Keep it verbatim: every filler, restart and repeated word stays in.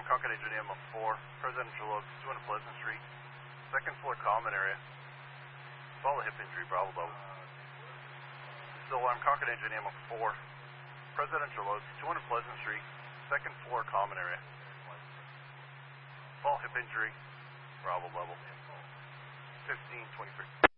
alarm, Concord Agent A M four, Presidential Oaks, two hundred Pleasant Street, second floor common area. Follow hip injury, Bravo level. This is alarm, Concord Agent A M four, Presidential Oaks, two hundred Pleasant Street, second floor common area. Follow hip injury, Bravo level. fifteen twenty-three.